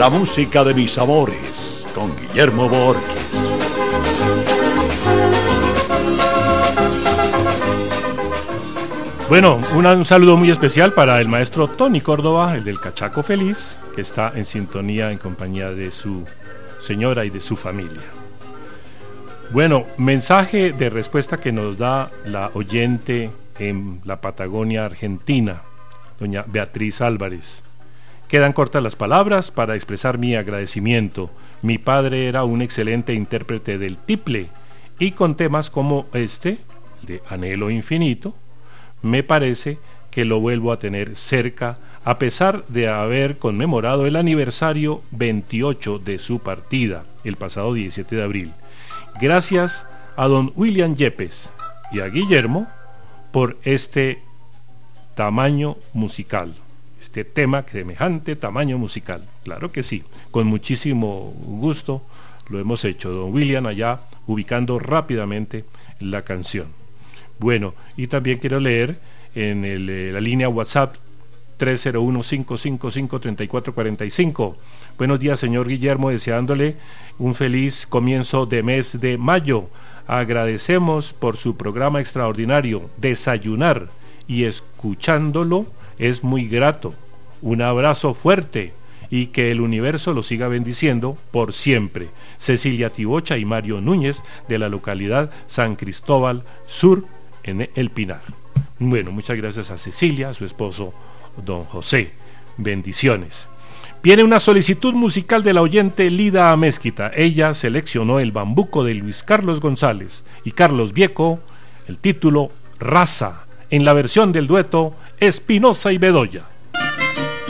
la música de mis amores, con Guillermo Borges. Bueno, un saludo muy especial para el maestro Tony Córdoba, el del Cachaco Feliz, que está en sintonía en compañía de su señora y de su familia. Bueno, mensaje de respuesta que nos da la oyente en la Patagonia Argentina, doña Beatriz Álvarez. Quedan cortas las palabras para expresar mi agradecimiento. Mi padre era un excelente intérprete del tiple y con temas como este, de Anhelo Infinito, me parece que lo vuelvo a tener cerca a pesar de haber conmemorado el aniversario 28 de su partida, el pasado 17 de abril. Gracias a don William Yepes y a Guillermo por este tamaño musical. Este tema, semejante tamaño musical. Claro que sí, con muchísimo gusto lo hemos hecho, don William, allá ubicando rápidamente la canción. Bueno, y también quiero leer en la línea WhatsApp 301-555-3445. Buenos días, señor Guillermo, deseándole un feliz comienzo de mes de mayo. Agradecemos por su programa extraordinario, Desayunar, y escuchándolo es muy grato. Un abrazo fuerte y que el universo lo siga bendiciendo por siempre. Cecilia Tibocha y Mario Núñez, de la localidad San Cristóbal Sur, en El Pinar. Bueno, muchas gracias a Cecilia, a su esposo don José. Bendiciones. Viene una solicitud musical de la oyente Lida Amezquita. Ella seleccionó el bambuco de Luis Carlos González y Carlos Vieco, el título Raza, en la versión del dueto Espinosa y Bedoya.